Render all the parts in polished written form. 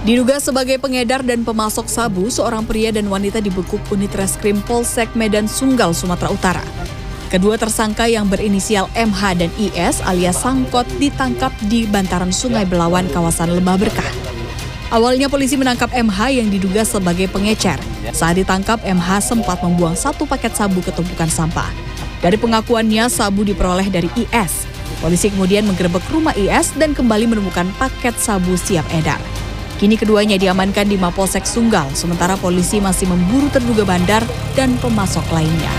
Diduga sebagai pengedar dan pemasok sabu, seorang pria dan wanita dibekuk unit reskrim Polsek Medan Sunggal, Sumatera Utara. Kedua tersangka yang berinisial MH dan IS alias Sangkot ditangkap di bantaran Sungai Belawan, kawasan Lembah Berkah. Awalnya polisi menangkap MH yang diduga sebagai pengecer. Saat ditangkap, MH sempat membuang 1 paket sabu ke tumpukan sampah. Dari pengakuannya, sabu diperoleh dari IS. Polisi kemudian menggerebek rumah IS dan kembali menemukan paket sabu siap edar. Kini keduanya diamankan di Mapolsek Sunggal, sementara polisi masih memburu terduga bandar dan pemasok lainnya.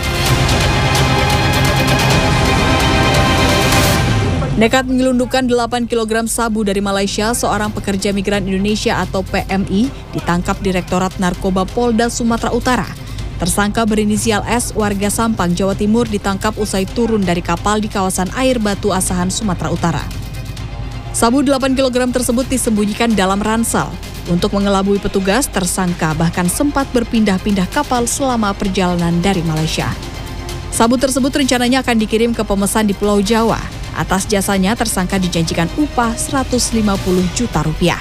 Nekat menyelundupkan 8 kg sabu dari Malaysia, seorang pekerja migran Indonesia atau PMI ditangkap Direktorat Narkoba Polda Sumatera Utara. Tersangka berinisial S, warga Sampang, Jawa Timur, ditangkap usai turun dari kapal di kawasan Air Batu Asahan, Sumatera Utara. Sabu 8 kg tersebut disembunyikan dalam ransel. Untuk mengelabui petugas, tersangka bahkan sempat berpindah-pindah kapal selama perjalanan dari Malaysia. Sabu tersebut rencananya akan dikirim ke pemesan di Pulau Jawa. Atas jasanya, tersangka dijanjikan upah 150 juta rupiah.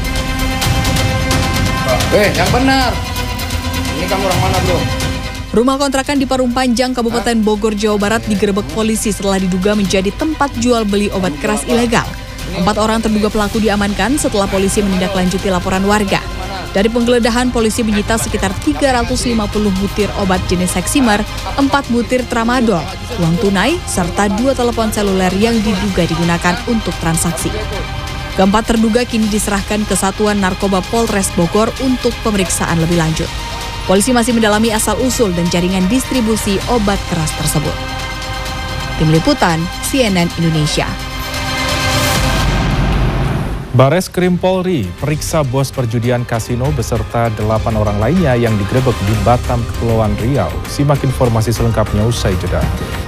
Yang benar. Ini kamu orang mana, bro? Rumah kontrakan di Parung Panjang, Kabupaten Bogor, Jawa Barat digerebek polisi setelah diduga menjadi tempat jual beli obat keras ilegal. 4 orang terduga pelaku diamankan setelah polisi menindaklanjuti laporan warga. Dari penggeledahan, polisi menyita sekitar 350 butir obat jenis Heximer, 4 butir tramadol, uang tunai, serta 2 telepon seluler yang diduga digunakan untuk transaksi. Keempat terduga kini diserahkan ke Satuan Narkoba Polres Bogor untuk pemeriksaan lebih lanjut. Polisi masih mendalami asal-usul dan jaringan distribusi obat keras tersebut. Tim Liputan, CNN Indonesia. Bareskrim Polri periksa bos perjudian kasino beserta 8 orang lainnya yang digerebek di Batam, Kepulauan Riau. Simak informasi selengkapnya usai jeda.